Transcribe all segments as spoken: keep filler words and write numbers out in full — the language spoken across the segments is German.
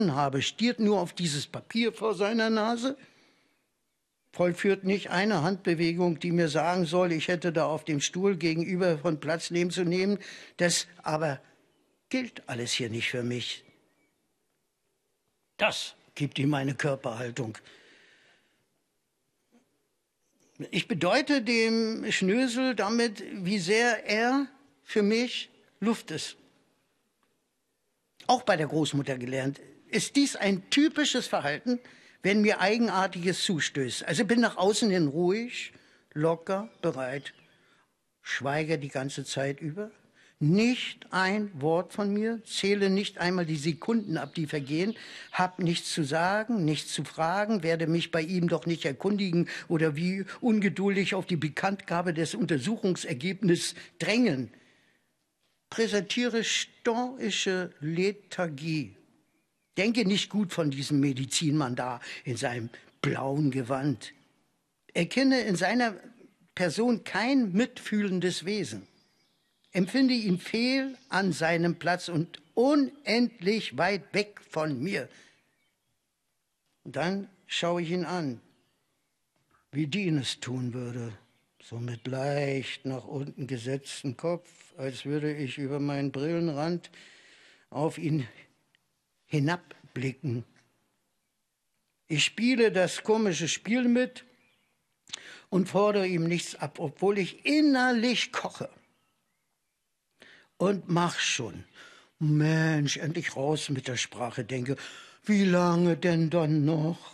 habe, stiert nur auf dieses Papier vor seiner Nase, vollführt nicht eine Handbewegung, die mir sagen soll, ich hätte da auf dem Stuhl gegenüber von Platz nehmen zu nehmen. Das aber gilt alles hier nicht für mich. Das gibt ihm meine Körperhaltung. Ich bedeute dem Schnösel damit, wie sehr er für mich Luft ist. Auch bei der Großmutter gelernt. Ist dies ein typisches Verhalten, wenn mir Eigenartiges zustößt? Also bin nach außen hin ruhig, locker, bereit, schweige die ganze Zeit über. Nicht ein Wort von mir, zähle nicht einmal die Sekunden ab, die vergehen, hab nichts zu sagen, nichts zu fragen, werde mich bei ihm doch nicht erkundigen oder wie ungeduldig auf die Bekanntgabe des Untersuchungsergebnisses drängen. Präsentiere stoische Lethargie. Denke nicht gut von diesem Medizinmann da in seinem blauen Gewand. Erkenne in seiner Person kein mitfühlendes Wesen. Empfinde ihn fehl an seinem Platz und unendlich weit weg von mir. Und dann schaue ich ihn an, wie Dean es tun würde, so mit leicht nach unten gesetztem Kopf, als würde ich über meinen Brillenrand auf ihn hinabblicken. Ich spiele das komische Spiel mit und fordere ihm nichts ab, obwohl ich innerlich koche. Und mach schon. Mensch, endlich raus mit der Sprache, denke, wie lange denn dann noch?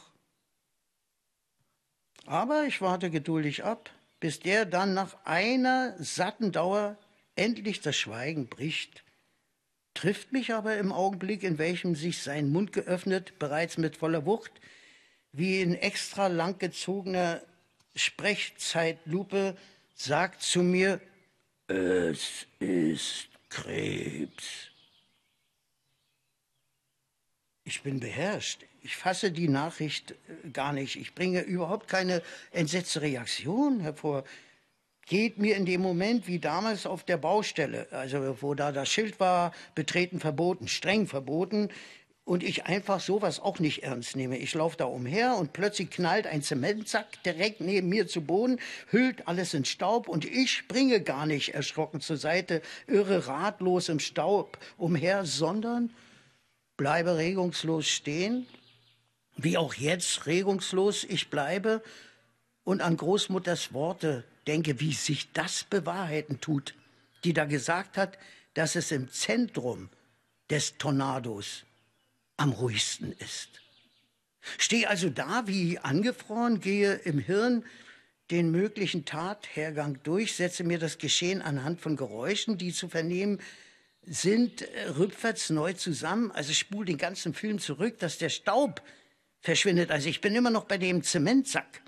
Aber ich warte geduldig ab, bis der dann nach einer satten Dauer endlich das Schweigen bricht, trifft mich aber im Augenblick, in welchem sich sein Mund geöffnet, bereits mit voller Wucht, wie in extra langgezogener Sprechzeitlupe, sagt zu mir, es ist Krebs. Ich bin beherrscht. Ich fasse die Nachricht gar nicht. Ich bringe überhaupt keine entsetzte Reaktion hervor. Geht mir in dem Moment wie damals auf der Baustelle, also wo da das Schild war, betreten verboten, streng verboten, und ich einfach sowas auch nicht ernst nehme. Ich laufe da umher und plötzlich knallt ein Zementsack direkt neben mir zu Boden, hüllt alles in Staub und ich springe gar nicht erschrocken zur Seite, irre ratlos im Staub umher, sondern bleibe regungslos stehen, wie auch jetzt regungslos ich bleibe und an Großmutters Worte denke, wie sich das bewahrheiten tut, die da gesagt hat, dass es im Zentrum des Tornados am ruhigsten ist. Stehe also da wie angefroren, gehe im Hirn den möglichen Tathergang durch, setze mir das Geschehen anhand von Geräuschen, die zu vernehmen sind, rückwärts neu zusammen, also spule den ganzen Film zurück, dass der Staub verschwindet. Also ich bin immer noch bei dem Zementsack.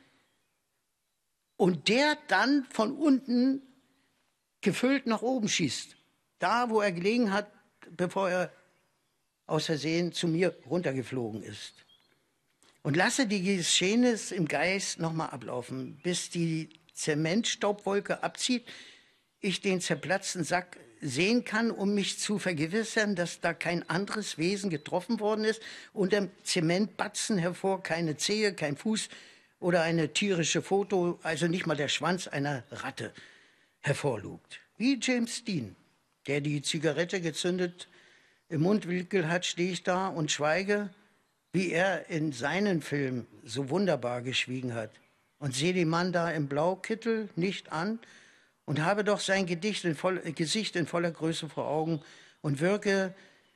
Und der dann von unten gefüllt nach oben schießt. Da, wo er gelegen hat, bevor er aus Versehen zu mir runtergeflogen ist. Und lasse die Geschehnisse im Geist nochmal ablaufen, bis die Zementstaubwolke abzieht, ich den zerplatzten Sack sehen kann, um mich zu vergewissern, dass da kein anderes Wesen getroffen worden ist, unterm Zementbatzen hervor keine Zehe, kein Fuß oder eine tierische Foto, also nicht mal der Schwanz einer Ratte hervorlugt. Wie James Dean, der die Zigarette gezündet im Mundwinkel hat, stehe ich da und schweige, wie er in seinen Filmen so wunderbar geschwiegen hat, und sehe den Mann da im Blaukittel nicht an und habe doch sein Gedicht in voll, Gesicht in voller Größe vor Augen und wirke,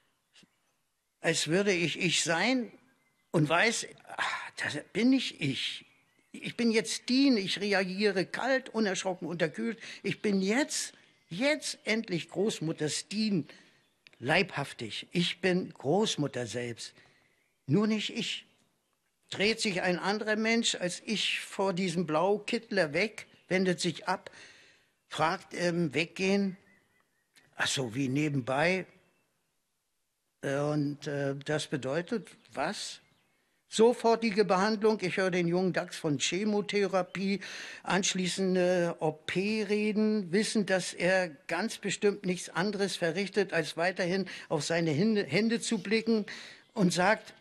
als würde ich ich sein und weiß, ach, das bin nicht ich. Ich bin jetzt Dean, ich reagiere kalt, unerschrocken, unterkühlt. Ich bin jetzt, jetzt endlich Großmutters Dean, leibhaftig. Ich bin Großmutter selbst. Nur nicht ich. Dreht sich ein anderer Mensch als ich vor diesem Blaukittler weg, wendet sich ab, fragt im Weggehen, ach so, wie nebenbei. Und äh, das bedeutet, was? Sofortige Behandlung, ich höre den jungen Dachs von Chemotherapie, anschließende O P reden, wissen, dass er ganz bestimmt nichts anderes verrichtet, als weiterhin auf seine Hände zu blicken und sagt,